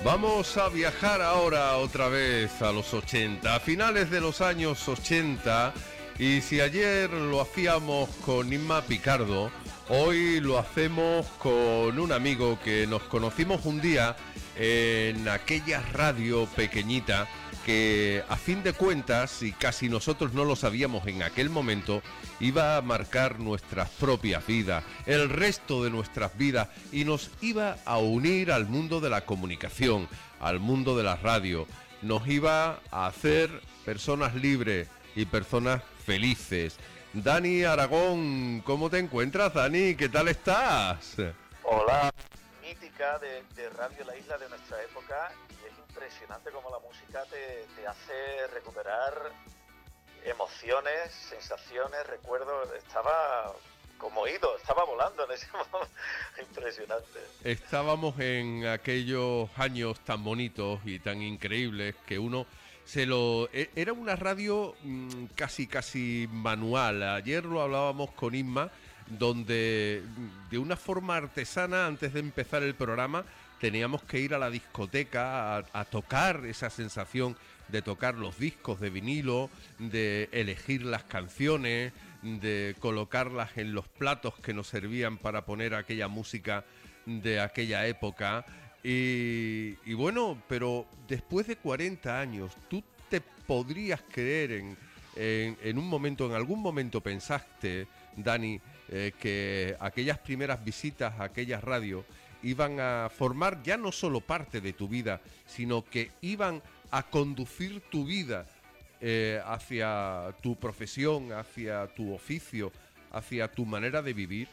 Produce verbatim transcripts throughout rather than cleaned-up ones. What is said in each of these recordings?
Vamos a viajar ahora otra vez a los ochenta, a finales de los años ochenta, y si ayer lo hacíamos con Inma Picardo, hoy lo hacemos con un amigo que nos conocimos un día en aquella radio pequeñita que, a fin de cuentas, y casi nosotros no lo sabíamos en aquel momento, iba a marcar nuestras propias vidas, el resto de nuestras vidas, y nos iba a unir al mundo de la comunicación, al mundo de la radio. Nos iba a hacer personas libres y personas felices. Dani Aragón, ¿cómo te encuentras, Dani? ¿Qué tal estás? Hola, mítica de, de Radio La Isla de nuestra época, y es impresionante cómo la música te, te hace recuperar emociones, sensaciones, recuerdos. Estaba como ido, estaba volando en ese momento. Impresionante. Estábamos en aquellos años tan bonitos y tan increíbles que uno se lo... Era una radio mmm, casi, casi manual. Ayer lo hablábamos con Inma, donde de una forma artesana, antes de empezar el programa, teníamos que ir a la discoteca a, a tocar esa sensación de tocar los discos de vinilo, de elegir las canciones, de colocarlas en los platos que nos servían para poner aquella música de aquella época. Y, y bueno, pero después de cuarenta años, ¿tú te podrías creer en, en, en un momento, en algún momento pensaste, Dani, eh, que aquellas primeras visitas a aquellas radios iban a formar ya no solo parte de tu vida, sino que iban a conducir tu vida eh, hacia tu profesión, hacia tu oficio, hacia tu manera de vivir?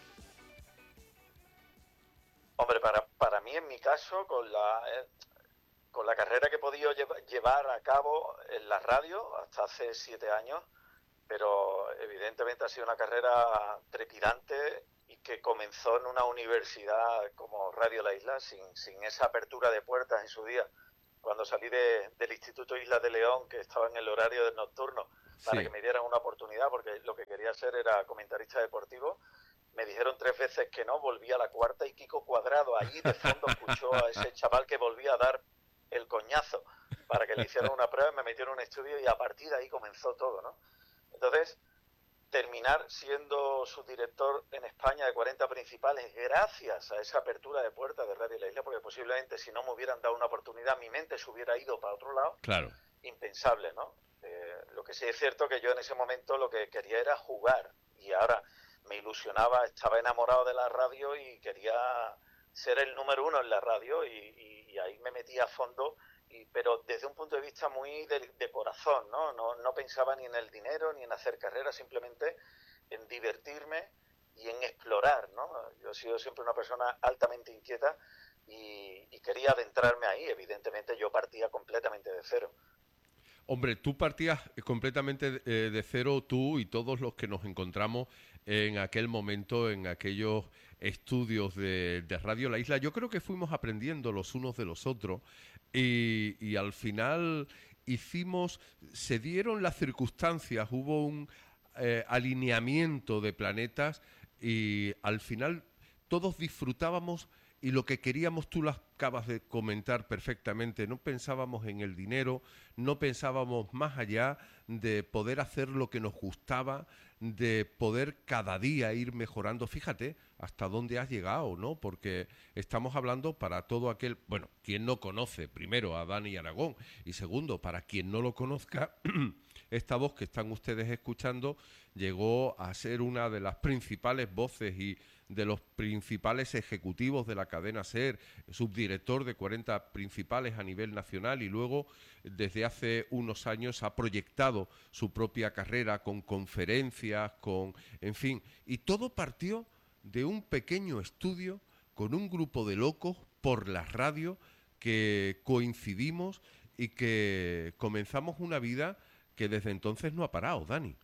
Hombre, para, para mí, en mi caso, con la eh, con la carrera que he podido llev- llevar a cabo en la radio hasta hace siete años, pero evidentemente ha sido una carrera trepidante y que comenzó en una universidad como Radio La Isla, sin, sin esa apertura de puertas en su día, cuando salí de, del Instituto Isla de León, que estaba en el horario del nocturno, para Sí. que me dieran una oportunidad, porque lo que quería hacer era comentarista deportivo. Me dijeron tres veces que no, volví a la cuarta, y Kiko Cuadrado allí de fondo escuchó a ese chaval que volvía a dar el coñazo para que le hicieran una prueba, me metieron en un estudio y a partir de ahí comenzó todo, ¿no? Entonces, terminar siendo subdirector en España de cuarenta principales gracias a esa apertura de puertas de Radio La Isla, porque posiblemente si no me hubieran dado una oportunidad, mi mente se hubiera ido para otro lado. Claro. Impensable, ¿no? Eh, lo que sí es cierto que yo en ese momento lo que quería era jugar, y ahora me ilusionaba, estaba enamorado de la radio y quería ser el número uno en la radio, y, y, y ahí me metí a fondo, y, pero desde un punto de vista muy de, de corazón, ¿no? No, no pensaba ni en el dinero ni en hacer carrera, simplemente en divertirme y en explorar, ¿no? Yo he sido siempre una persona altamente inquieta y, y quería adentrarme ahí. Evidentemente yo partía completamente de cero. Hombre, tú partías completamente eh, de cero, tú y todos los que nos encontramos en aquel momento, en aquellos estudios de, de Radio La Isla. Yo creo que fuimos aprendiendo los unos de los otros y, y al final hicimos, se dieron las circunstancias, hubo un eh, alineamiento de planetas y al final todos disfrutábamos. Y lo que queríamos, tú lo acabas de comentar perfectamente, no pensábamos en el dinero, no pensábamos más allá de poder hacer lo que nos gustaba, de poder cada día ir mejorando. Fíjate hasta dónde has llegado, ¿no? Porque estamos hablando para todo aquel, bueno, quien no conoce, primero a Dani Aragón, y segundo, para quien no lo conozca, esta voz que están ustedes escuchando llegó a ser una de las principales voces y de los principales ejecutivos de la cadena SER, subdirector de cuarenta principales a nivel nacional, y luego desde hace unos años ha proyectado su propia carrera con conferencias, con, en fin, y todo partió de un pequeño estudio con un grupo de locos por la radio que coincidimos y que comenzamos una vida que desde entonces no ha parado, Dani.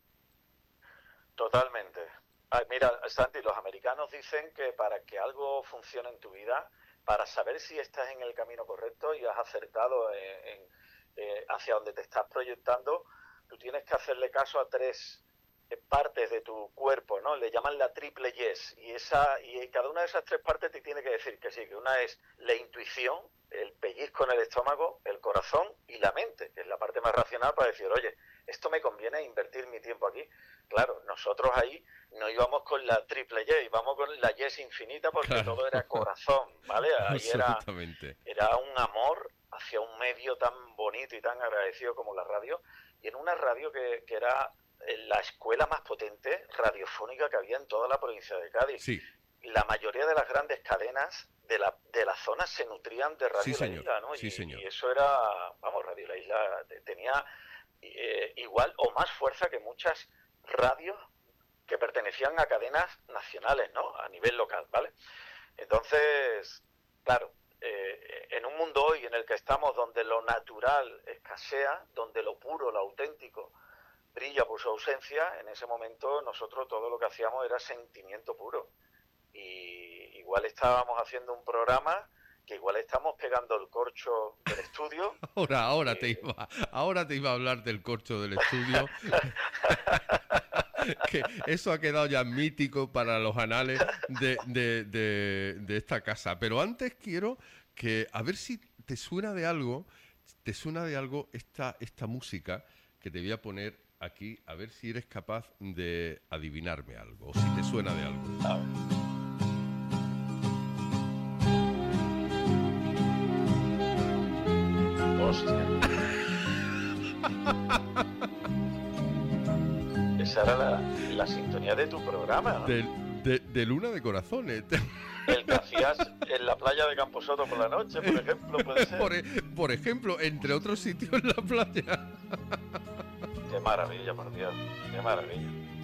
Totalmente. Ay, mira, Santi, los americanos dicen que para que algo funcione en tu vida, para saber si estás en el camino correcto y has acertado en, en, eh, hacia donde te estás proyectando, tú tienes que hacerle caso a tres partes de tu cuerpo, ¿no? Le llaman la triple yes, y esa y cada una de esas tres partes te tiene que decir que sí, que una es la intuición, el pellizco en el estómago, el corazón y la mente, que es la parte más racional para decir, oye, esto me conviene invertir mi tiempo aquí. Claro, nosotros ahí no íbamos con la triple yes, íbamos con la yes infinita porque Claro. todo era corazón, ¿vale? Ahí era, Absolutamente. era un amor hacia un medio tan bonito y tan agradecido como la radio, y en una radio que, que era la escuela más potente radiofónica que había en toda la provincia de Cádiz. Sí. La mayoría de las grandes cadenas de la, de la zona se nutrían de Radio Sí, La señor. Isla, ¿no? Sí, y, señor. y eso era, vamos, Radio La Isla tenía eh, igual o más fuerza que muchas radios que pertenecían a cadenas nacionales, ¿no? A nivel local, ¿vale? Entonces, claro, eh, en un mundo hoy en el que estamos donde lo natural escasea, donde lo puro, lo auténtico brilla por su ausencia, en ese momento nosotros todo lo que hacíamos era sentimiento puro. Y igual estábamos haciendo un programa que igual estamos pegando el corcho del estudio. Ahora, ahora y... te iba, ahora te iba a hablar del corcho del estudio. Que eso ha quedado ya mítico para los anales de, de, de, de esta casa. Pero antes quiero que, a ver si te suena de algo, te suena de algo esta, esta música que te voy a poner aquí, a ver si eres capaz de adivinarme algo, o si te suena de algo. A ver. Hostia. Esa era la, la sintonía de tu programa, ¿no? De, de, de Luna de Corazones. El que hacías en la playa de Camposoto por la noche, por ejemplo, puede ser. Por, por ejemplo, entre otros sitios en la playa. Qué maravilla, por Dios, qué maravilla.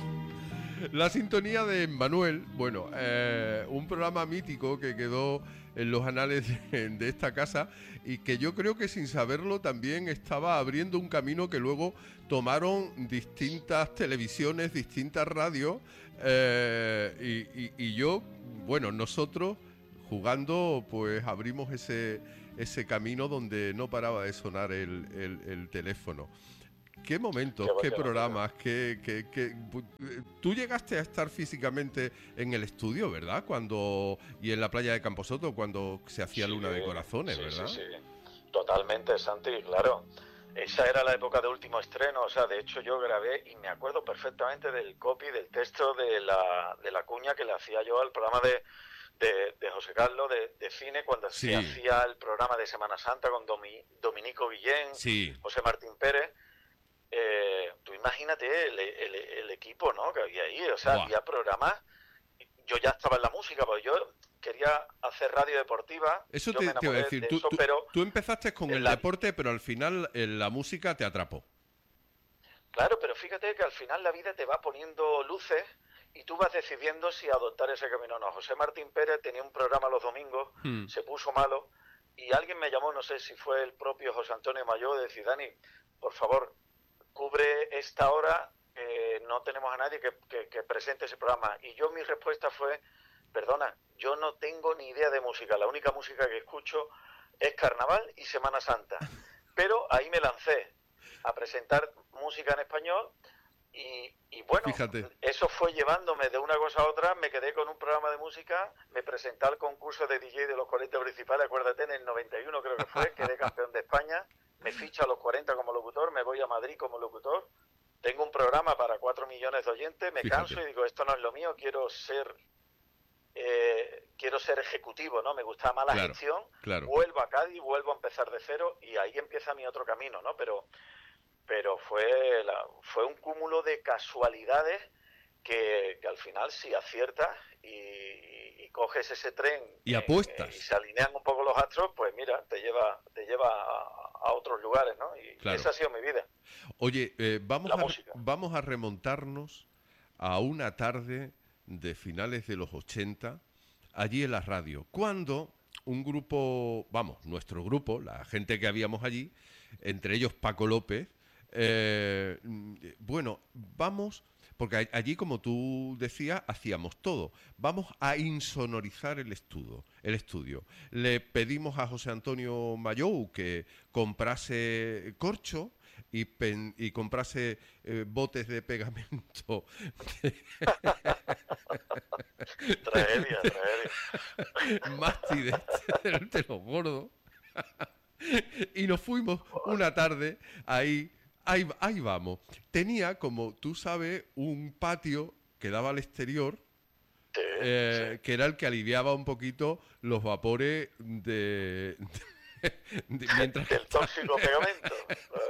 La sintonía de Manuel, bueno, eh, un programa mítico que quedó en los anales de, de esta casa y que yo creo que sin saberlo también estaba abriendo un camino que luego tomaron distintas televisiones, distintas radios eh, y, y, y yo, bueno, nosotros jugando pues abrimos ese, ese camino donde no paraba de sonar el, el, el teléfono. ¿Qué momentos, qué, qué programas, qué, qué, qué... Tú llegaste a estar físicamente en el estudio, ¿verdad? Cuando y en la playa de Camposoto, cuando se hacía sí, Luna de Corazones, sí, ¿verdad? Sí, sí, totalmente, Santi, claro. Esa era la época de último estreno, o sea, de hecho yo grabé y me acuerdo perfectamente del copy, del texto de la, de la cuña que le hacía yo al programa de, de, de José Carlos de, de cine cuando sí. se hacía el programa de Semana Santa con Domi, Dominico Guillén, sí. José Martín Pérez. Eh, tú imagínate el, el, el equipo, ¿no?, que había ahí, o sea, Buah. había programas. Yo ya estaba en la música, porque yo quería hacer radio deportiva. Eso yo te, me te iba a decir, tú, eso, tú, pero tú empezaste con el la... deporte, pero al final en la música te atrapó. Claro, pero fíjate que al final la vida te va poniendo luces y tú vas decidiendo si adoptar ese camino o no. José Martín Pérez tenía un programa los domingos, hmm. se puso malo, y alguien me llamó, no sé si fue el propio José Antonio Mayó, de decir, Dani, por favor, cubre esta hora, eh, no tenemos a nadie que, que, que presente ese programa. Y yo mi respuesta fue, perdona, yo no tengo ni idea de música, la única música que escucho es Carnaval y Semana Santa. Pero ahí me lancé a presentar música en español y, y bueno, Fíjate. Eso fue llevándome de una cosa a otra, me quedé con un programa de música, me presenté al concurso de D J de los cuarenta principales, acuérdate, en el noventa y uno creo que fue, quedé campeón de España. Me ficho a los cuarenta como locutor, me voy a Madrid como locutor, tengo un programa para cuatro millones de oyentes, me Fíjate. canso y digo, esto no es lo mío, quiero ser eh, quiero ser ejecutivo, ¿no? Me gustaba más la claro, gestión, claro. vuelvo a Cádiz, vuelvo a empezar de cero y ahí empieza mi otro camino, ¿no? Pero, pero fue, la, fue un cúmulo de casualidades que, que al final si aciertas y, y, y coges ese tren y apuestas y se alinean un poco los astros, pues mira, te lleva, te lleva a, a otros lugares, ¿no? Y claro. esa ha sido mi vida. Oye, eh, vamos, a, vamos a remontarnos a una tarde de finales de los ochenta, allí en la radio, cuando un grupo, vamos, nuestro grupo, la gente que habíamos allí, entre ellos Paco López, eh, bueno, vamos... Porque allí, como tú decías, hacíamos todo. Vamos a insonorizar el estudio. El estudio. Le pedimos a José Antonio Mayou que comprase corcho y, pen, y comprase eh, botes de pegamento. Tragedia, tragedia. Masti de, este, de los gordos. Y nos fuimos una tarde ahí, ahí, ahí vamos. Tenía, como tú sabes, un patio que daba al exterior, Sí, eh, sí. que era el que aliviaba un poquito los vapores de, de- de- mientras que Del estaban tóxico pegamento.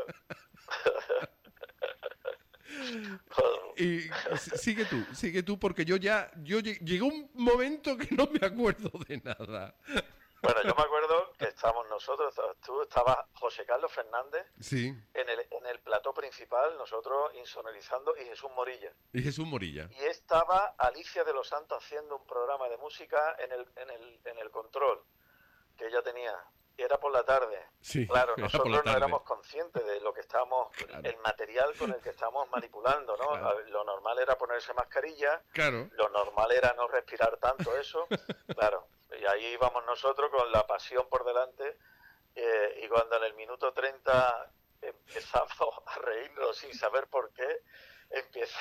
Joder. y s- sigue tú, sigue tú, porque yo ya, yo lle- llegó un momento que no me acuerdo de nada. Bueno, yo me acuerdo que estábamos nosotros, tú estabas José Carlos Fernández Sí, en el, en el plató principal, nosotros insonorizando y Jesús Morilla. y Jesús Morilla. Y estaba Alicia de los Santos haciendo un programa de música en el, en el, en el control que ella tenía. Y era por la tarde. Sí, Claro, era por la nosotros no tarde. éramos conscientes de lo que estábamos, Claro, el material con el que estábamos manipulando, ¿no? claro, Lo normal era ponerse mascarilla, claro. lo normal era no respirar tanto eso, claro. Y ahí íbamos nosotros con la pasión por delante, eh, y cuando en el minuto treinta empezamos a reírnos sin saber por qué, empieza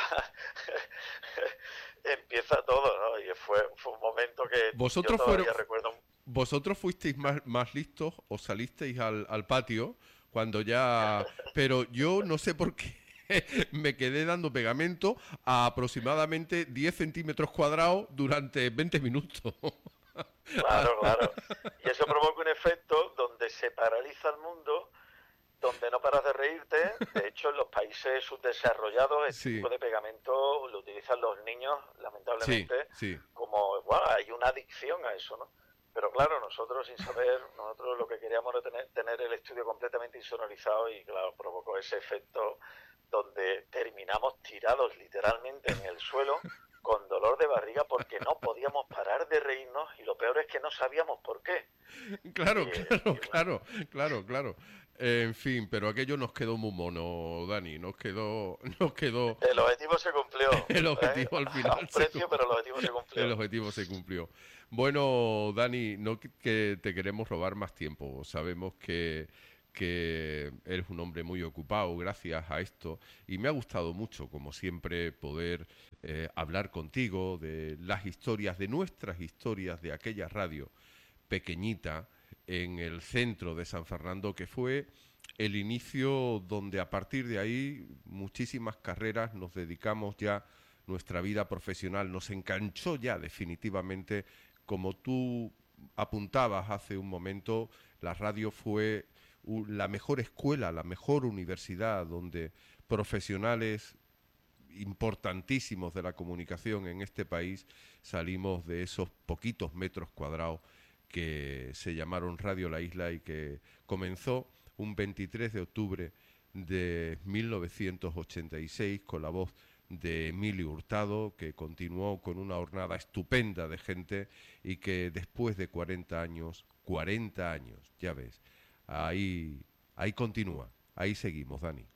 empieza todo, ¿no? Y fue, fue un momento que yo Vosotros fueron, todavía recuerdo. vosotros fuisteis más, más listos o salisteis al, al patio cuando ya... Pero yo no sé por qué me quedé dando pegamento a aproximadamente diez centímetros cuadrados durante veinte minutos. Claro, claro. Y eso provoca un efecto donde se paraliza el mundo, donde no paras de reírte. De hecho, en los países subdesarrollados este Sí, tipo de pegamento lo utilizan los niños, sí, lamentablemente, sí. como, bueno, hay una adicción a eso, ¿no? Pero claro, nosotros sin saber, nosotros lo que queríamos era tener, tener el estudio completamente insonorizado y claro, provocó ese efecto donde terminamos tirados literalmente en el suelo con dolor de barriga porque no podíamos parar de reírnos y lo peor es que no sabíamos por qué. Claro, Y, claro, y bueno, claro, claro, claro. En fin, pero aquello nos quedó muy mono, Dani. Nos quedó, nos quedó. el objetivo se cumplió, El ¿eh? objetivo al A un final se precio, cumplió. pero el objetivo se El cumplió. objetivo se cumplió. Bueno, Dani, no que que te queremos robar más tiempo. Sabemos que, que eres un hombre muy ocupado gracias a esto y me ha gustado mucho, como siempre, poder eh, hablar contigo de las historias, de nuestras historias de aquella radio pequeñita en el centro de San Fernando, que fue el inicio donde a partir de ahí muchísimas carreras nos dedicamos ya nuestra vida profesional, nos enganchó ya definitivamente, como tú apuntabas hace un momento, la radio fue u- la mejor escuela, la mejor universidad donde profesionales importantísimos de la comunicación en este país salimos de esos poquitos metros cuadrados que se llamaron Radio La Isla y que comenzó un veintitrés de octubre de mil novecientos ochenta y seis con la voz de Emilio Hurtado, que continuó con una jornada estupenda de gente y que después de cuarenta años, cuarenta años, ya ves, ahí, ahí continúa, ahí seguimos, Dani.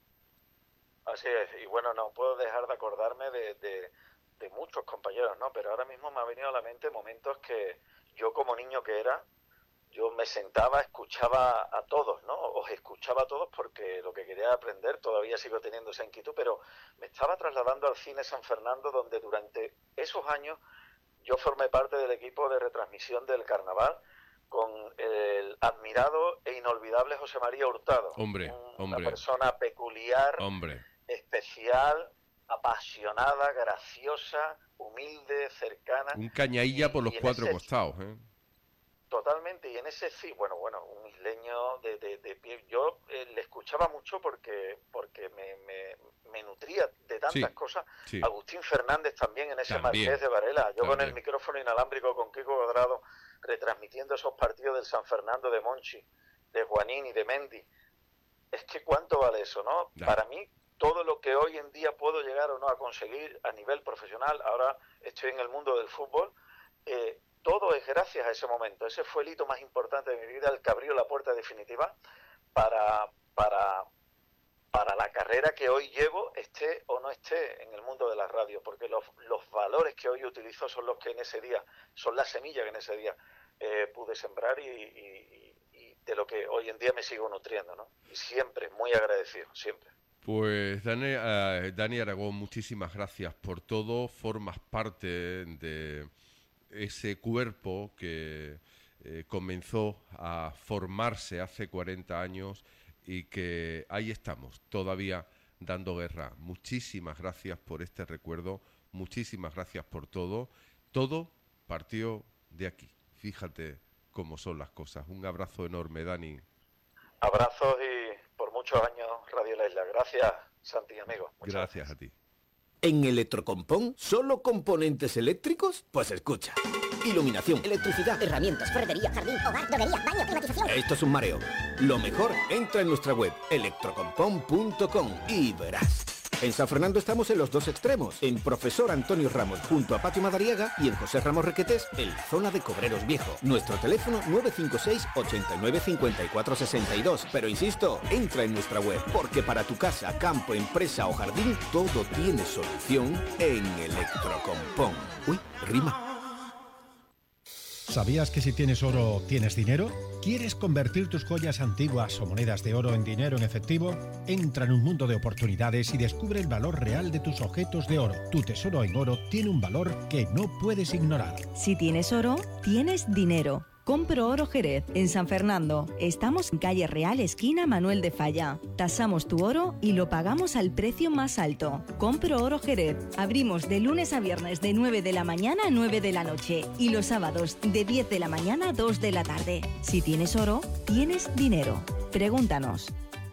Así es, y bueno, no puedo dejar de acordarme de, de, de muchos compañeros, ¿no? Pero ahora mismo me ha venido a la mente momentos que yo como niño que era, yo me sentaba, escuchaba a todos, ¿no? Os escuchaba a todos porque lo que quería aprender, todavía sigo teniendo esa inquietud, pero me estaba trasladando al Cine San Fernando, donde durante esos años yo formé parte del equipo de retransmisión del carnaval con el admirado e inolvidable José María Hurtado, Hombre, un- una hombre, persona peculiar, hombre. especial, apasionada, graciosa, humilde, cercana, Un cañailla por y, los y en cuatro ese costados, ¿eh? totalmente, y en ese sí, bueno, bueno, un isleño de, de, de pie. Yo eh, le escuchaba mucho porque, porque me, me, me nutría de tantas Sí, cosas. sí, Agustín Fernández también en ese Marqués también, de Varela. Yo con el también. micrófono inalámbrico con Kiko Cuadrado retransmitiendo esos partidos del San Fernando de Monchi, de Juanín y de Mendy. Es que cuánto vale eso, ¿no? Ya, Para mí, todo lo que hoy en día puedo llegar o no a conseguir a nivel profesional, ahora estoy en el mundo del fútbol, eh, todo es gracias a ese momento. Ese fue el hito más importante de mi vida, el que abrió la puerta definitiva para, para, para la carrera que hoy llevo, esté o no esté en el mundo de la radio, porque los, los valores que hoy utilizo son los que en ese día, son la semilla que en ese día eh, pude sembrar y, y, y de lo que hoy en día me sigo nutriendo, ¿no? Y siempre, muy agradecido, siempre. Pues Dani, eh, Dani Aragón, muchísimas gracias por todo. Formas parte de ese cuerpo que eh, comenzó a formarse hace cuarenta años y que ahí estamos, todavía dando guerra. Muchísimas gracias por este recuerdo, muchísimas gracias por todo. Todo partió de aquí. Fíjate cómo son las cosas. Un abrazo enorme, Dani. Abrazos y por muchos años Radio La Isla. Gracias, Santi, amigo. Muchas gracias, gracias a ti. ¿En Electrocompón solo componentes eléctricos? Pues escucha. Iluminación, electricidad, herramientas, ferretería, jardín, hogar, droguería, baño, climatización. Esto es un mareo. Lo mejor, entra en nuestra web electrocompón punto com y verás. En San Fernando estamos en los dos extremos, en Profesor Antonio Ramos junto a Patio Madariaga y en José Ramos Requetés en la zona de Cobreros Viejo. Nuestro teléfono nueve cinco seis, ocho nueve cinco cuatro seis dos. Pero insisto, entra en nuestra web, porque para tu casa, campo, empresa o jardín, todo tiene solución en Electrocompón. Uy, rima. ¿Sabías que si tienes oro, tienes dinero? ¿Quieres convertir tus joyas antiguas o monedas de oro en dinero en efectivo? Entra en un mundo de oportunidades y descubre el valor real de tus objetos de oro. Tu tesoro en oro tiene un valor que no puedes ignorar. Si tienes oro, tienes dinero. Compro Oro Jerez, en San Fernando. Estamos en calle Real, esquina Manuel de Falla. Tasamos tu oro y lo pagamos al precio más alto. Compro Oro Jerez. Abrimos de lunes a viernes de nueve de la mañana a nueve de la noche y los sábados de diez de la mañana a dos de la tarde. Si tienes oro, tienes dinero. Pregúntanos.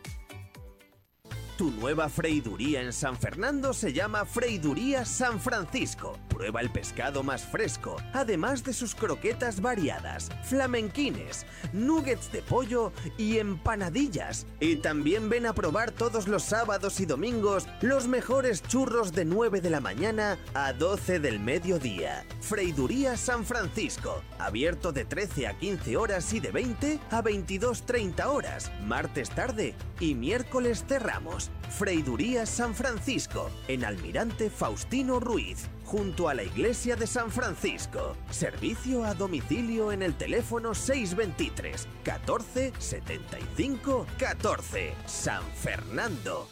Tu nueva freiduría en San Fernando se llama Freiduría San Francisco. Prueba el pescado más fresco, además de sus croquetas variadas, flamenquines, nuggets de pollo y empanadillas. Y también ven a probar todos los sábados y domingos los mejores churros de nueve de la mañana a doce del mediodía. Freiduría San Francisco, abierto de trece a quince horas y de veinte a veintidós treinta horas, martes tarde y miércoles cerramos. Freiduría San Francisco, en Almirante Faustino Ruiz, junto a la iglesia de San Francisco. Servicio a domicilio en el teléfono seis veintitrés, catorce, setenta y cinco, catorce. San Fernando.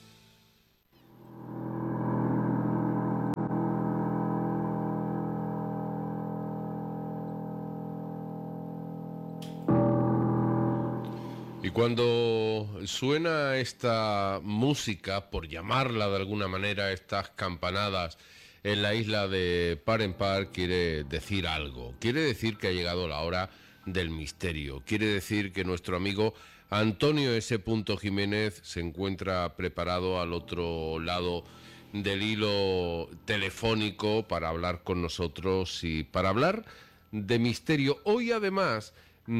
Y cuando suena esta música, por llamarla de alguna manera, estas campanadas en la isla de Par en Par, quiere decir algo. Quiere decir que ha llegado la hora del misterio. Quiere decir que nuestro amigo Antonio S. Jiménez se encuentra preparado al otro lado del hilo telefónico para hablar con nosotros y para hablar de misterio. Hoy, además,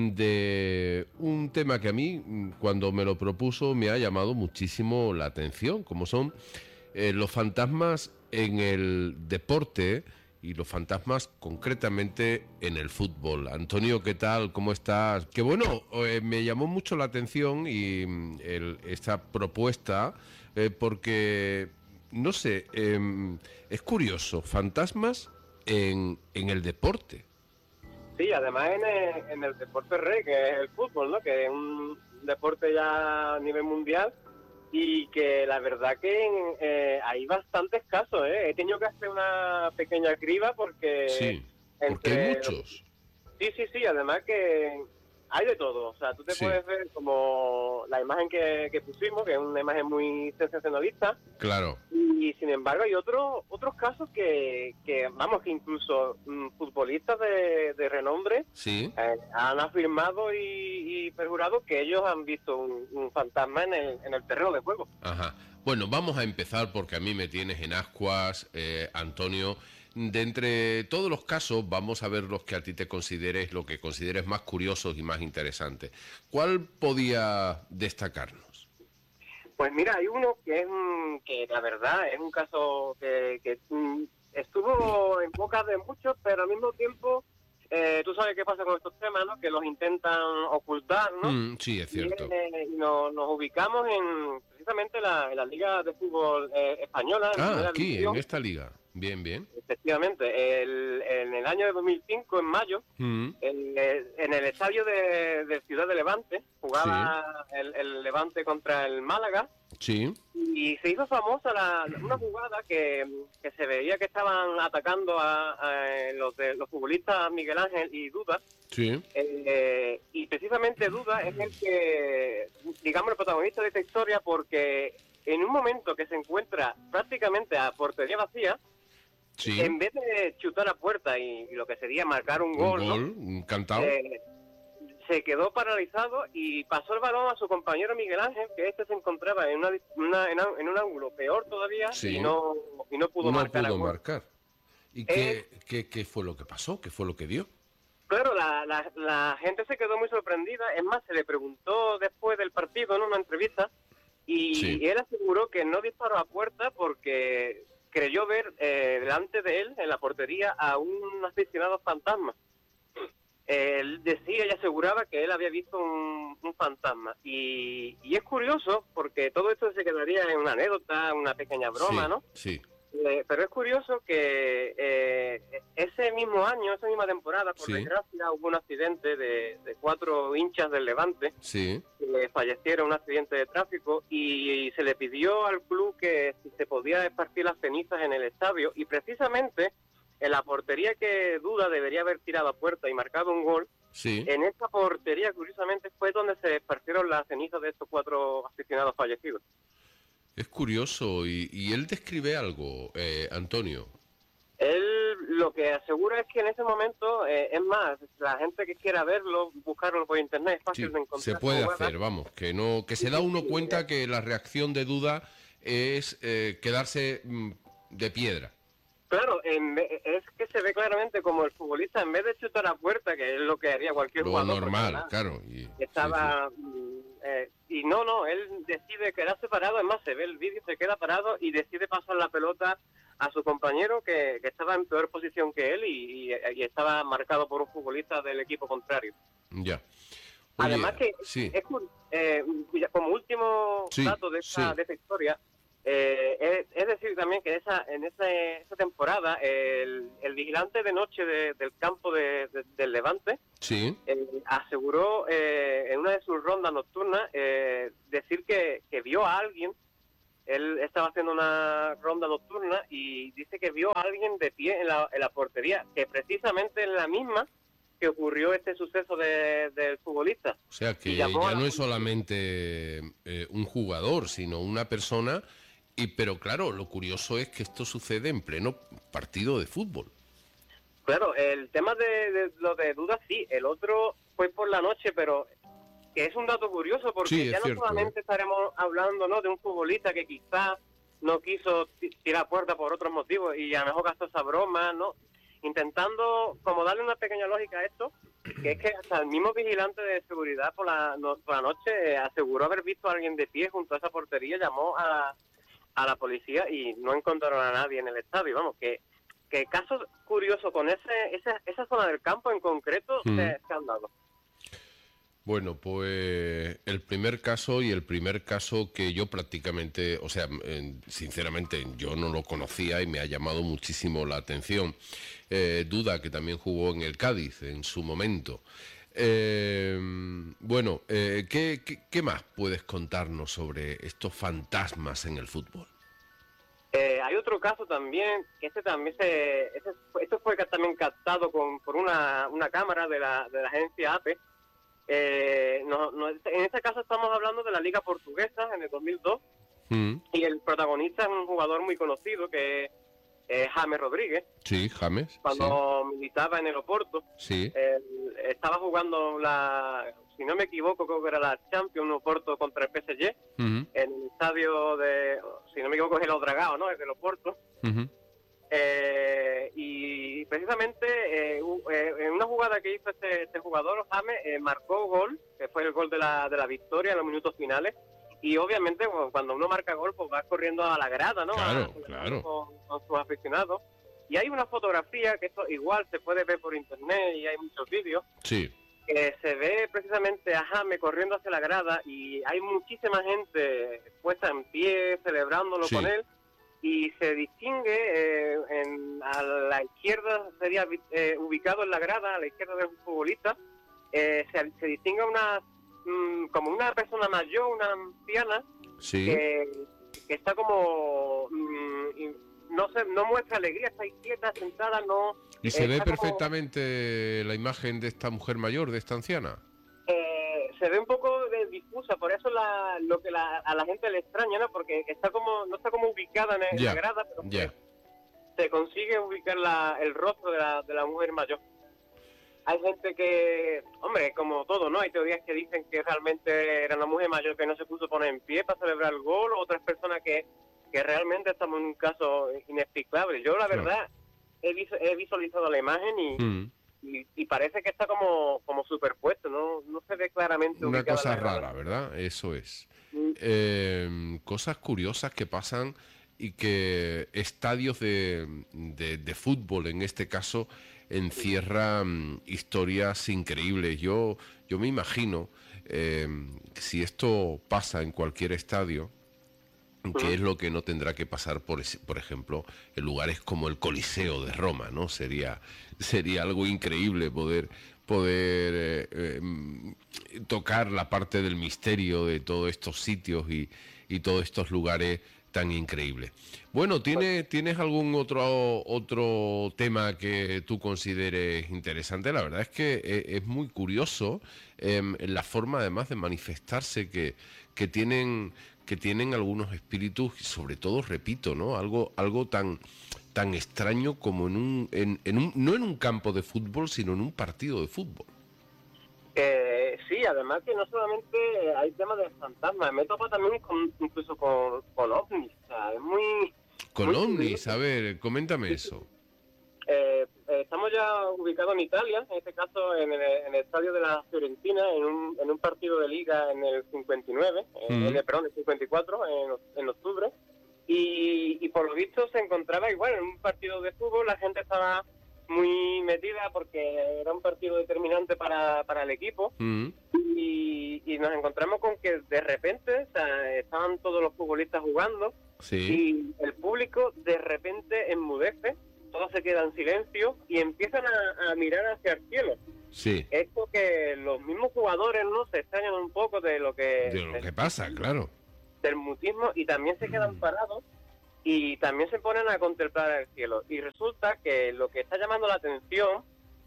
de un tema que a mí, cuando me lo propuso, me ha llamado muchísimo la atención, como son eh, los fantasmas en el deporte y los fantasmas concretamente en el fútbol. Antonio, ¿qué tal? ¿Cómo estás? Que bueno, eh, me llamó mucho la atención y el, esta propuesta eh, porque, no sé, eh, es curioso, fantasmas en, en el deporte. Sí, además en el, en el deporte rey, que es el fútbol, ¿no? Que es un deporte ya a nivel mundial y que la verdad que eh, hay bastantes casos, ¿eh? He tenido que hacer una pequeña criba porque... Sí, porque hay muchos. Sí, sí, sí, además que hay de todo. O sea, tú te sí. puedes ver como la imagen que, que pusimos, que es una imagen muy sensacionalista. Claro. Y sin embargo hay otros otros casos que, que, vamos, que incluso mmm, futbolistas de, de renombre sí. eh, han afirmado y, y perjurado que ellos han visto un, un fantasma en el, en el terreno de juego. Ajá. Bueno, vamos a empezar porque a mí me tienes en ascuas, eh, Antonio. De entre todos los casos, vamos a ver los que a ti te consideres, lo que consideres más curiosos y más interesantes. ¿Cuál podía destacarnos? Pues mira, hay uno que es que la verdad es un caso que, que estuvo en boca de muchos, pero al mismo tiempo eh, tú sabes qué pasa con estos temas, ¿no? Que los intentan ocultar, ¿no? Mm, sí, es cierto. Y, eh, nos, nos ubicamos en precisamente la, en la Liga de Fútbol eh, Española. Ah, aquí, en esta liga. Bien, bien. Efectivamente, el, en el año de dos mil cinco, en mayo, Mm. en, en el estadio de, de Ciudad de Levante, jugaba sí. el, el Levante contra el Málaga. Sí. Y se hizo famosa la, una jugada que, que se veía que estaban atacando a, a los, de, los futbolistas Miguel Ángel y Duda. Sí. Eh, y precisamente Duda es el que, digamos, el protagonista de esta historia, porque en un momento que se encuentra prácticamente a portería vacía, sí. en vez de chutar a puerta y, y lo que sería marcar un gol, un gol, ¿no? encantado. Eh, se quedó paralizado y pasó el balón a su compañero Miguel Ángel, que este se encontraba en, una, una, en un ángulo peor todavía, sí. y no y no pudo no marcar. Pudo marcar. ¿Y eh, qué, qué, qué fue lo que pasó? ¿Qué fue lo que dio? Claro, la, la, la gente se quedó muy sorprendida. Es más, se le preguntó después del partido en una entrevista y sí. él aseguró que no disparó a puerta porque creyó ver eh, delante de él, en la portería, a un aficionado fantasma. Él decía y aseguraba que él había visto un, un fantasma. Y, y es curioso porque todo esto se quedaría en una anécdota, una pequeña broma, sí, ¿no? Sí. Eh, pero es curioso que eh, ese mismo año, esa misma temporada, por sí. desgracia, hubo un accidente de, de cuatro hinchas del Levante. Sí. Que fallecieron en un accidente de tráfico y se le pidió al club que si se podía esparcir las cenizas en el estadio. Y precisamente en la portería que Duda debería haber tirado a puerta y marcado un gol, sí. en esa portería, curiosamente, fue donde se esparcieron las cenizas de estos cuatro aficionados fallecidos. Es curioso, y, y él describe algo, eh, Antonio. Él lo que asegura es que en ese momento, eh, es más, la gente que quiera verlo, buscarlo por internet, es fácil sí, de encontrar. Se puede hacer, vamos, que no que se da uno cuenta que la reacción de Duda es eh, quedarse mm, de piedra. Claro, en, es que se ve claramente como el futbolista, en vez de chutar a puerta, que es lo que haría cualquier lo jugador. normal, ¿verdad? Claro. Y, estaba... sí, sí. Eh, y no, no, él decide quedarse parado, es más, se ve el vídeo, se queda parado y decide pasar la pelota a su compañero que, que estaba en peor posición que él y, y, y estaba marcado por un futbolista del equipo contrario. Ya. Oye, además que, sí. es, eh, como último sí, dato de esta, sí. de esta historia, eh, es, es decir también que esa, en esa, esa temporada el, el vigilante de noche de, del campo de, de, del Levante sí. eh, aseguró eh, en una de sus rondas nocturnas eh, decir que, que vio a alguien. Él estaba haciendo una ronda nocturna y dice que vio a alguien de pie en la, en la portería, que precisamente es la misma que ocurrió este suceso de, del futbolista. O sea que ya no es solamente eh, un jugador, sino una persona. Y pero claro, lo curioso es que esto sucede en pleno partido de fútbol. Claro, el tema de, de lo de Duda sí, el otro fue por la noche, pero que es un dato curioso porque sí, ya no cierto, solamente ¿eh? estaremos hablando, ¿no?, de un futbolista que quizás no quiso tirar puerta por otros motivos y a lo mejor gastó esa broma, ¿no? Intentando como darle una pequeña lógica a esto, que es que hasta el mismo vigilante de seguridad por la, no, por la noche aseguró haber visto a alguien de pie junto a esa portería, llamó a, a la policía y no encontraron a nadie en el estadio. Vamos, que, que casos curiosos con ese, esa, esa zona del campo en concreto mm. se, se han dado. Bueno, pues el primer caso y el primer caso que yo prácticamente, o sea, sinceramente yo no lo conocía y me ha llamado muchísimo la atención. Eh, Duda, que también jugó en el Cádiz en su momento. Eh, bueno, eh, ¿qué, qué, ¿qué más puedes contarnos sobre estos fantasmas en el fútbol? Eh, hay otro caso también, que este también se... Este, esto fue también captado con, por una, una cámara de la, de la agencia A P E. Eh, no, no, en este caso estamos hablando de la Liga Portuguesa en el dos mil dos mm. y el protagonista es un jugador muy conocido que es eh, James Rodríguez. Sí, James. Cuando sí. militaba en el Oporto, sí. eh, estaba jugando la, si no me equivoco, creo que era la Champions Oporto contra el P S G mm-hmm. en el estadio de, si no me equivoco, es el Odragao, ¿no? Es del Oporto. Mm-hmm. Eh, y precisamente eh, eh, en una jugada que hizo este, este jugador, James, eh, marcó gol, que fue el gol de la, de la victoria en los minutos finales, y obviamente bueno, cuando uno marca gol pues va corriendo a la grada, ¿no? Claro, a, claro. Con, con sus aficionados, y hay una fotografía que esto igual se puede ver por internet y hay muchos vídeos, sí. que se ve precisamente a James corriendo hacia la grada y hay muchísima gente puesta en pie celebrándolo sí. con él. y se distingue eh, en, a la izquierda, sería eh, ubicado en la grada, a la izquierda del futbolista, eh, se, se distingue una mm, como una persona mayor, una anciana, sí. que, que está como mm, no se, no muestra alegría, está quieta, sentada, no. ¿Y se eh, ve como, perfectamente la imagen de esta mujer mayor, de esta anciana? Eh, se ve un poco de difusa, por eso la, lo que la, a la gente le extraña, ¿no? Porque está como no está como ubicada en, en la grada, pero ya. se consigue ubicar la, el rostro de la, de la mujer mayor. Hay gente que, hombre, como todo, ¿no? Hay teorías que dicen que realmente era una mujer mayor que no se puso a poner en pie para celebrar el gol, otras personas que, que realmente estamos en un caso inexplicable. Yo, la Claro. verdad, he, vis- he visualizado la imagen y... Mm. Y, y parece que está como como superpuesto, no no se ve claramente Una ubicada cosa en la grada. rara, ¿verdad? Eso es. Mm. Eh, cosas curiosas que pasan y que estadios de, de, de fútbol, en este caso, encierran historias increíbles. Yo, yo me imagino, eh, si esto pasa en cualquier estadio, que es lo que no tendrá que pasar, por, ese- por ejemplo, en lugares como el Coliseo de Roma, ¿no? Sería, sería algo increíble poder, poder eh, eh, tocar la parte del misterio de todos estos sitios y, y todos estos lugares tan increíbles. Bueno, ¿tienes, ¿tienes algún otro, otro tema que tú consideres interesante? La verdad es que eh, es muy curioso eh, la forma además de manifestarse que, que tienen que tienen algunos espíritus y sobre todo, repito, ¿no? Algo, algo tan, tan extraño como en un, en, en un, no en un campo de fútbol, sino en un partido de fútbol. Eh, sí, además que no solamente hay temas de fantasmas, me topa también con, incluso con, con ovnis, o sea, es muy... Con muy ovnis, curioso. a ver, coméntame eso. Eh, eh, estamos ya ubicados en Italia, en este caso en el, en el estadio de la Fiorentina, en un, en un partido de liga en el cincuenta y nueve, en, Mm. en el, perdón, el cincuenta y cuatro, en, en octubre, y, y por lo visto se encontraba igual en un partido de fútbol, la gente estaba muy metida porque era un partido determinante para, para el equipo, Mm. y, y nos encontramos con que de repente, o sea, estaban todos los futbolistas jugando, Sí, y el público de repente enmudece, todo se queda en silencio y empiezan a, a mirar hacia el cielo. sí, Esto que los mismos jugadores no se extrañan un poco de lo que, de lo que pasa, claro. del mutismo, y también se quedan parados y también se ponen a contemplar el cielo. Y resulta que lo que está llamando la atención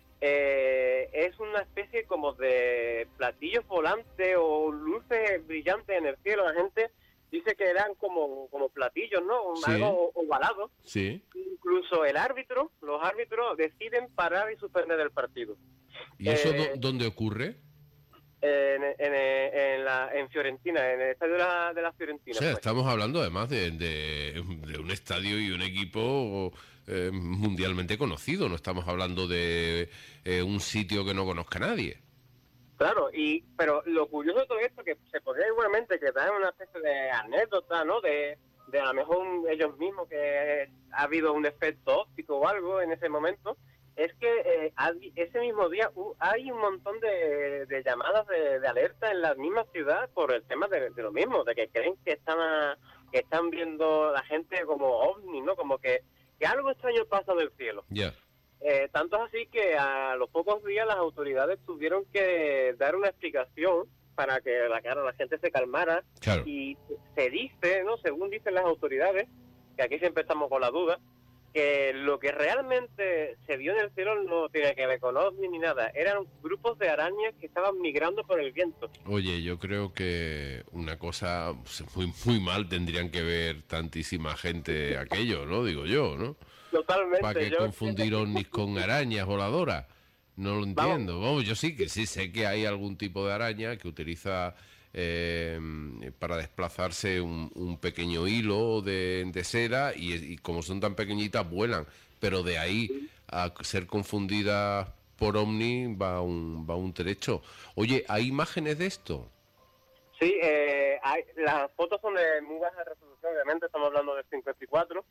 eh, es una especie como de platillos volantes o luces brillantes en el cielo. La gente dice que eran como, como platillos, ¿no? Sí. Algo ovalado. Sí. Incluso el árbitro, los árbitros deciden parar y suspender el partido. ¿Y eso Eh, dó- dónde ocurre? En, en, en, la, en Fiorentina, en el estadio de la, de la Fiorentina. O sea, pues. estamos hablando además de, de, de un estadio y un equipo eh, mundialmente conocido. No estamos hablando de eh, un sitio que no conozca a nadie. Claro, y pero lo curioso de todo esto es que se podría igualmente quedar en una especie de anécdota, ¿no? De, de a lo mejor ellos mismos que ha habido un efecto óptico o algo en ese momento. Es que eh, hay- ese mismo día uh, hay un montón de, de llamadas de, de alerta en la misma ciudad por el tema de, de lo mismo, de que creen que están a- que están viendo la gente como ovni, ¿no? Como que, que algo extraño pasa del cielo. Ya. Eh, tanto es así que a los pocos días las autoridades tuvieron que dar una explicación para que la, claro, la gente se calmara. Claro. Y se dice, ¿no? Según dicen las autoridades, que aquí siempre estamos con la duda, que lo que realmente se vio en el cielo no tiene que ver con ovnis ni nada. Eran grupos de arañas que estaban migrando por el viento. Oye, yo creo que una cosa pues, muy muy mal tendrían que ver tantísima gente aquello, ¿no? Digo yo, ¿no? Totalmente. ¿Para qué yo- confundir ovnis con arañas voladoras? No lo entiendo. Vamos, yo sí que sí sé que hay algún tipo de araña que utiliza eh, para desplazarse un, un pequeño hilo de, de seda y, y como son tan pequeñitas vuelan. Pero de ahí a ser confundidas por ovni va un, va un trecho. Oye, ¿hay imágenes de esto? Sí, eh, hay, las fotos son de muy baja resolución, obviamente estamos hablando del cincuenta y cuatro,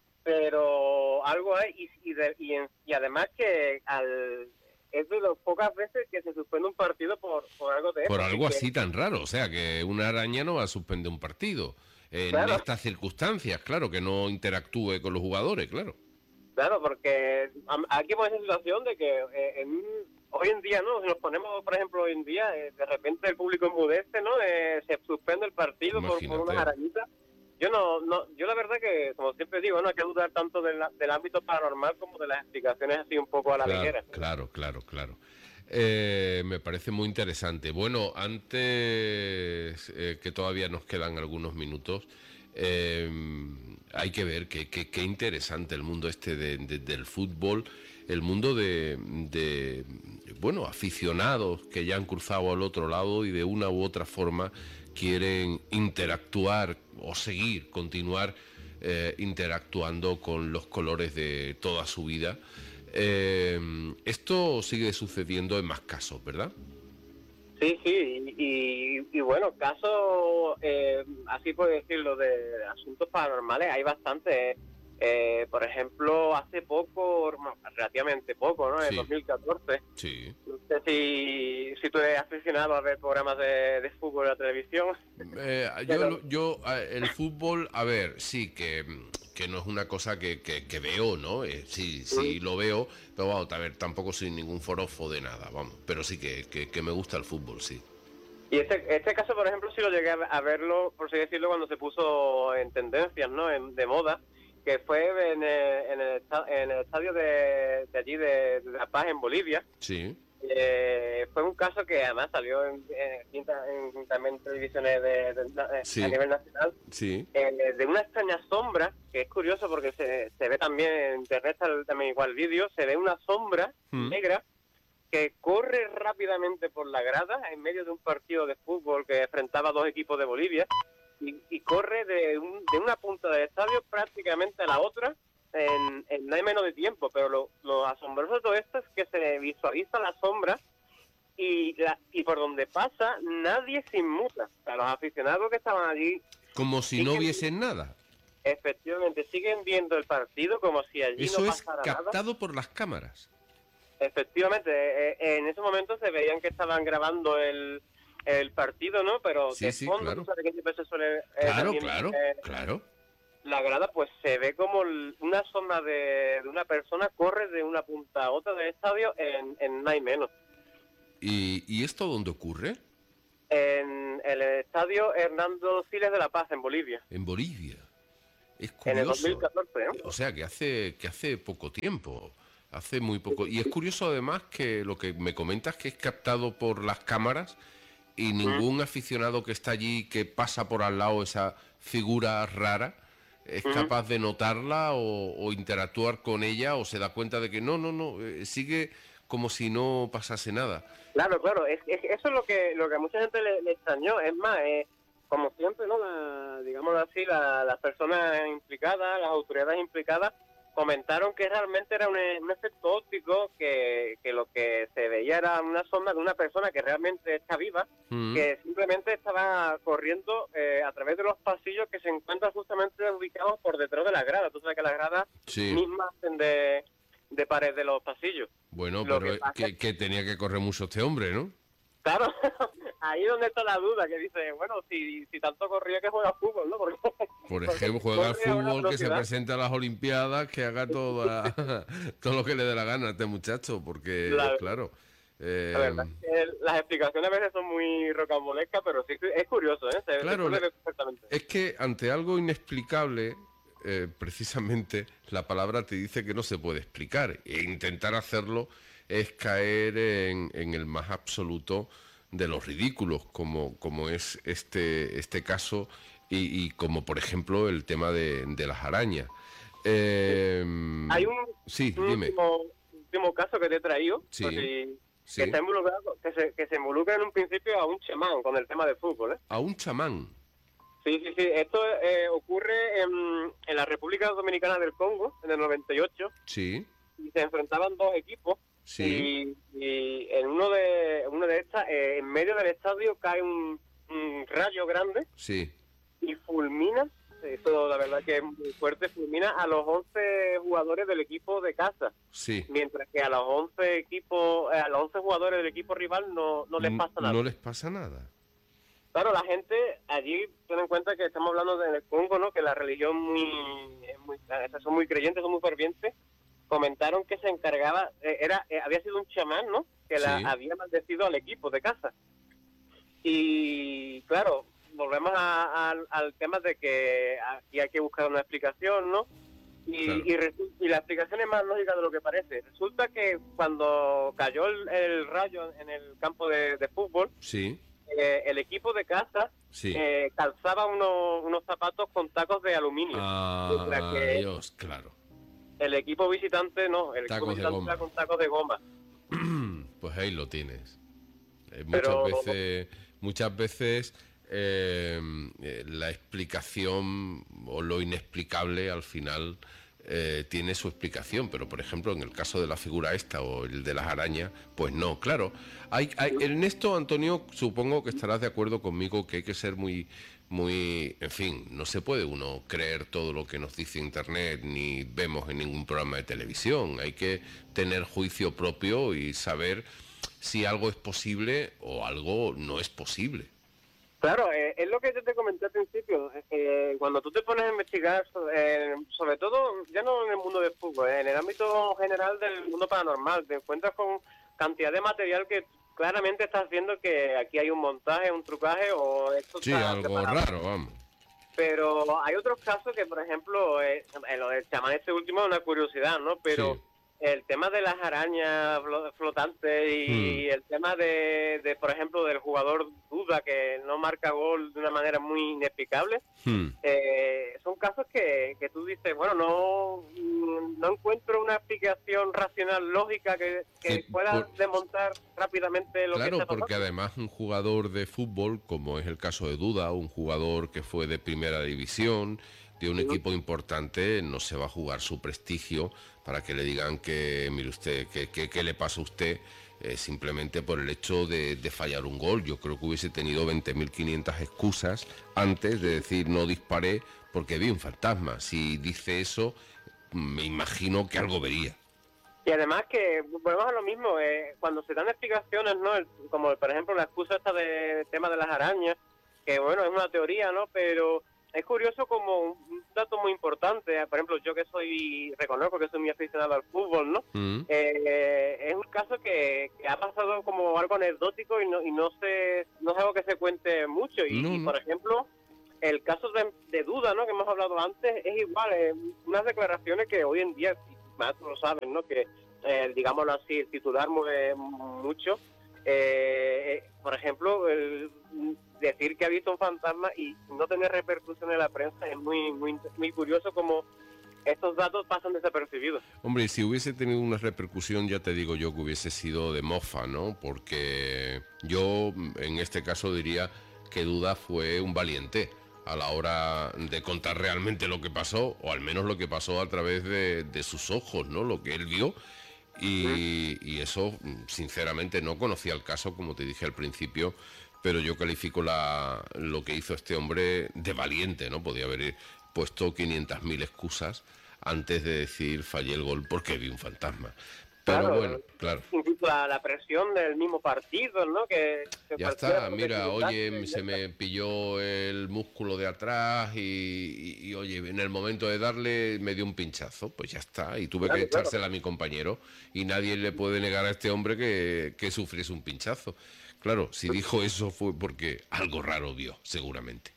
pero algo hay y, y, de- y, en- y además que al, es de las pocas veces que se suspende un partido por, por algo de Por eso, algo que- así tan raro. O sea, que una araña no va a suspender un partido. en Claro. estas circunstancias, claro, que no interactúe con los jugadores, claro. Claro, porque am- aquí hemos esa situación de que eh, en, hoy en día, ¿no? Si nos ponemos, por ejemplo, hoy en día, eh, de repente el público enmudece, ¿no? Eh, se suspende el partido por, por Imagínate. unas arañitas. Yo no, no, yo la verdad que, como siempre digo, no hay que dudar tanto del, del ámbito paranormal como de las explicaciones así un poco a la Claro, ligera. claro, claro, claro. Eh, me parece muy interesante. Bueno, antes eh, que todavía nos quedan algunos minutos, eh, hay que ver que, que, que interesante el mundo este de, de, del fútbol, el mundo de, de, bueno, aficionados que ya han cruzado al otro lado y de una u otra forma quieren interactuar o seguir, continuar eh, interactuando con los colores de toda su vida. Eh, esto sigue sucediendo en más casos, ¿verdad? Sí, sí, y, y, y bueno, casos, eh, así por decirlo, de asuntos paranormales, hay bastantes. Eh, por ejemplo, hace poco, relativamente poco, ¿no? En Sí. dos mil catorce, Sí. no sé si, si tú eres aficionado a ver programas de, de fútbol en la televisión. Eh, yo, Pero- yo eh, el fútbol, a ver, sí, que, que no es una cosa que, que, que veo, ¿no? Eh, sí, sí lo veo, pero vamos, a ver, tampoco soy ningún forofo de nada, vamos. Pero sí que, que, que me gusta el fútbol, sí. Y este, este caso, por ejemplo, sí lo llegué a, a verlo, por así decirlo, cuando se puso en tendencias, ¿no? En, de moda, que fue en el, en el, esta- en el estadio de, de allí, de, de La Paz, en Bolivia. Sí, Eh, fue un caso que además salió en, en, en- también en televisiones de, de- de- Sí. a nivel nacional, sí, eh, de una extraña sombra, que es curioso porque se, se ve también en internet, está también igual vídeo, se ve una sombra Mm. negra que corre rápidamente por la grada en medio de un partido de fútbol que enfrentaba a dos equipos de Bolivia y, y corre de, un- de una punta del estadio prácticamente a la otra en, en no hay menos de tiempo, pero lo, lo asombroso de todo esto es que se visualiza la sombra y, la, y por donde pasa nadie se inmuta. O sea, los aficionados que estaban allí como si Sí no que- viesen nada. efectivamente siguen viendo el partido como si allí Eso no es pasara nada. captado por las cámaras. Efectivamente, eh, eh, en ese momento se veían que estaban grabando el, el partido, ¿no? Pero Sí, de sí, fondo, claro. tú sabes que siempre se suele... eh, Claro, también, claro, eh, claro. la grada, pues se ve como el- una sombra de, de una persona corre de una punta a otra del estadio en, en nada y menos. ¿Y, ¿Y esto dónde ocurre? En el estadio Hernando Siles de La Paz, en Bolivia, En Bolivia. Es en el curioso. dos mil catorce, ¿no? O sea, que hace, que hace poco tiempo. Hace muy poco. Y es curioso además que lo que me comentas que es captado por las cámaras y ningún aficionado que está allí que pasa por al lado esa figura rara es capaz de notarla o, o interactuar con ella o se da cuenta de que no, no, no, eh, sigue como si no pasase nada. Claro, claro, es, es- eso es lo que lo que a mucha gente le, le extrañó. Es más, eh, como siempre, ¿no? La, digamos así, la- las personas implicadas, las autoridades implicadas, comentaron que realmente era un, un efecto óptico, que, que lo que se veía era una sombra de una persona que realmente está viva, Mm. que simplemente estaba corriendo eh, a través de los pasillos que se encuentran justamente ubicados por detrás de la grada. Tú sabes que las gradas Sí. mismas hacen de, de pared de los pasillos. Bueno, Lo pero que eh, pasa- que, que tenía que correr mucho este hombre, ¿no? Claro, ahí es donde está la duda, que dice, bueno, si, si tanto corría que juega fútbol, ¿no? Porque, Por porque ejemplo, juega al corre a una fútbol, que se velocidad. presente a las Olimpiadas, que haga toda, todo lo que le dé la gana a este muchacho, porque, Claro. claro, eh, La verdad es que las explicaciones a veces son muy rocambolescas, pero sí que es curioso, ¿eh? Se, Claro, se puede la- ver perfectamente. es que ante algo inexplicable, eh, precisamente la palabra te dice que no se puede explicar, e intentar hacerlo es caer en, en el más absoluto de los ridículos, como, como es este, este caso y, y como, por ejemplo, el tema de, de las arañas. Eh, Hay un, sí, un dime. último, último caso que te he traído, Sí, por si- sí. que, está involucrado, que, se, que se involucra en un principio a un chamán con el tema de fútbol, ¿eh? A un chamán. Sí, sí, sí. Esto eh, ocurre en, en la República Dominicana del Congo, en el noventa y ocho, Sí, y se enfrentaban dos equipos. sí. Y, y en uno de uno de estas, eh, en medio del estadio cae un, un rayo grande Sí, y fulmina, eso la verdad que es muy fuerte, fulmina a los once jugadores del equipo de casa, sí. mientras que a los once equipos, eh, a los once jugadores del equipo rival no, no les pasa nada. No les pasa nada. claro, la gente allí, ten en cuenta que estamos hablando del Congo, ¿no? Que la religión muy, muy son muy creyentes, son muy fervientes. Comentaron que se encargaba, eh, era eh, había sido un chamán, ¿no? Que la Sí. había maldecido al equipo de casa. Y claro, volvemos a- a- al tema de que aquí hay que buscar una explicación, ¿no? Y, Claro. y, resu- y la explicación es más lógica de lo que parece. Resulta que cuando cayó el, el rayo en el campo de, de fútbol, Sí, eh, el equipo de casa sí. eh, calzaba unos, unos zapatos con tacos de aluminio. mientras Ah, que Dios, claro. el equipo visitante no, el Tacos equipo de visitante goma. era con tacos de goma. Pues ahí lo tienes. Eh, muchas Pero- veces, muchas veces eh, eh, la explicación o lo inexplicable al final eh, tiene su explicación, pero por ejemplo en el caso de la figura esta o el de las arañas, pues no, claro. Hay, hay, en esto, Antonio, supongo que estarás de acuerdo conmigo que hay que ser muy, muy, en fin, no se puede uno creer todo lo que nos dice Internet ni vemos en ningún programa de televisión. Hay que tener juicio propio y saber si algo es posible o algo no es posible. Claro, eh, es lo que yo te comenté al principio. Eh, cuando tú te pones a investigar, so- eh, sobre todo, ya no en el mundo del fútbol, eh, en el ámbito general del mundo paranormal, te encuentras con cantidad de material que claramente estás viendo que aquí hay un montaje, un trucaje o esto Sí, está algo preparado. raro, vamos. Pero hay otros casos que, por ejemplo, eh, en lo del chamán este último es una curiosidad, ¿no? Pero Sí. el tema de las arañas flo- flotantes y Hmm. el tema de, de, por ejemplo, del jugador Duda que no marca gol de una manera muy inexplicable, Hmm. eh, son casos que, que tú dices, bueno, no mm, no encuentro una explicación racional, lógica que, que Sí, pueda por- desmontar rápidamente lo que Claro, está porque pasando. además un jugador de fútbol, como es el caso de Duda, un jugador que fue de primera división, de un equipo importante, no se va a jugar su prestigio para que le digan que, mire usted, que, que- que le pasa a usted eh, simplemente por el hecho de, de fallar un gol. Yo creo que hubiese tenido veinte mil quinientas excusas antes de decir no disparé porque vi un fantasma. Si dice eso, me imagino que algo vería. Y además que volvemos a lo mismo, eh, cuando se dan explicaciones, ¿no? El- como por ejemplo la excusa esta del tema de las arañas, que bueno, es una teoría, ¿no? Pero es curioso como un dato muy importante, eh, por ejemplo, yo que soy, reconozco que soy muy aficionado al fútbol, ¿no? Mm. Eh, es un caso que, que ha pasado como algo anecdótico y no, y no, se, no es algo que se cuente mucho. Y, No, y, no. por ejemplo, el caso de, de Duda, ¿no? Que hemos hablado antes, es igual, eh, unas declaraciones que hoy en día, y más tú lo sabes, ¿no? Que, eh, digámoslo así, el titular mueve mucho. Eh, eh, por ejemplo, el decir que ha visto un fantasma y no tener repercusión en la prensa es muy, muy, muy curioso como estos datos pasan desapercibidos. Hombre, si hubiese tenido una repercusión, ya te digo yo que hubiese sido de mofa, ¿no? Porque yo, en este caso, diría que Duda fue un valiente a la hora de contar realmente lo que pasó, o al menos lo que pasó a través de, de sus ojos, ¿no? Lo que él vio. Y, y eso, sinceramente, no conocía el caso, como te dije al principio, pero yo califico la, lo que hizo este hombre de valiente, ¿no? Podía haber puesto quinientas mil excusas antes de decir fallé el gol porque vi un fantasma. Pero Claro, bueno, claro. Incluso la, la presión del mismo partido, ¿no? Que, que Ya cualquiera está, puede mira, equivocarse, oye, ya se está. me pilló el músculo de atrás y, y- y, oye, en el momento de darle me dio un pinchazo, pues ya está, y tuve Claro, que claro. echársela a mi compañero y nadie le puede negar a este hombre que, que sufriese un pinchazo. Claro, si dijo eso fue porque algo raro vio, seguramente.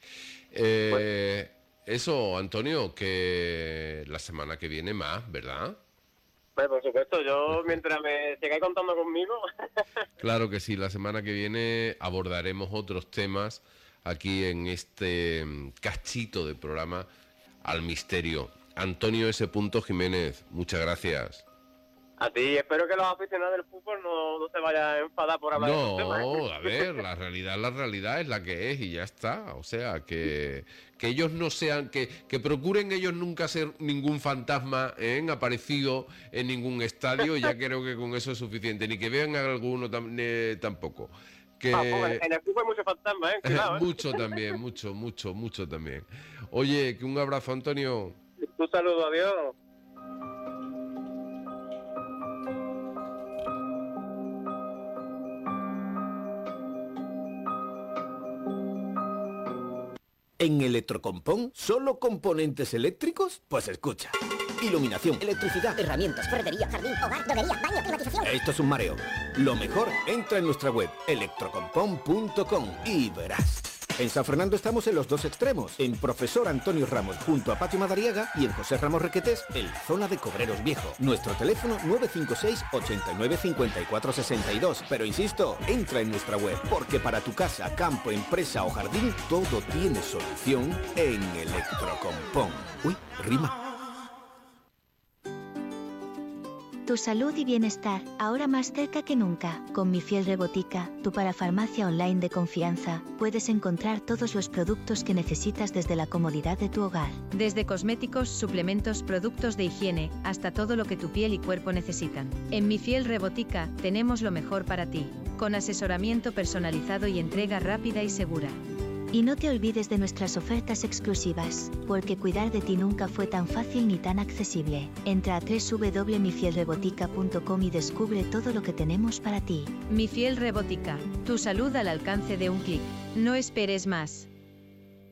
Eh, eso, Antonio, que la semana que viene más, ¿verdad? Pues, por supuesto, yo mientras me sigáis contando conmigo, Claro que sí, la semana que viene abordaremos otros temas aquí en este mm, cachito de programa Al Misterio. Antonio S. Jiménez, muchas gracias. a ti espero que los aficionados del fútbol no, no se vayan a enfadar por hablar de estos temas, ¿eh? No, a ver, la realidad, la realidad es la que es y ya está. O sea, que, que ellos no sean, que, que procuren ellos nunca ser ningún fantasma ¿eh? aparecido en ningún estadio, ya creo que con eso es suficiente. Ni que vean a alguno tam- eh, tampoco. Que... Ah, pues, en el fútbol hay muchos fantasmas, ¿eh? Cuidado, ¿eh? mucho también, mucho, mucho, mucho también. Oye, que un abrazo, Antonio. Un saludo, adiós. ¿En Electrocompón solo componentes eléctricos? Pues escucha. Iluminación, Electricidad, herramientas, ferretería, jardín, hogar, droguería, baño, climatización. esto es un mareo. Lo mejor, entra en nuestra web electrocompón punto com y verás. En San Fernando estamos en los dos extremos, en Profesor Antonio Ramos junto a Patio Madariaga y en José Ramos Requetés en la zona de Cobreros Viejo. Nuestro teléfono nueve cinco seis, ocho nueve cinco cuatro seis dos. Pero insisto, entra en nuestra web, porque para tu casa, campo, empresa o jardín, todo tiene solución en Electrocompón. Uy, rima. Tu salud y bienestar, ahora más cerca que nunca. Con Mi Fiel Rebotica, tu parafarmacia online de confianza, puedes encontrar todos los productos que necesitas desde la comodidad de tu hogar. Desde cosméticos, suplementos, productos de higiene, hasta todo lo que tu piel y cuerpo necesitan. En Mi Fiel Rebotica, tenemos lo mejor para ti, con asesoramiento personalizado y entrega rápida y segura. Y no te olvides de nuestras ofertas exclusivas, porque cuidar de ti nunca fue tan fácil ni tan accesible. Entra a doble u doble u doble u punto mi fiel rebotica punto com y descubre todo lo que tenemos para ti. Mi Fiel Rebotica, tu salud al alcance de un clic. No esperes más.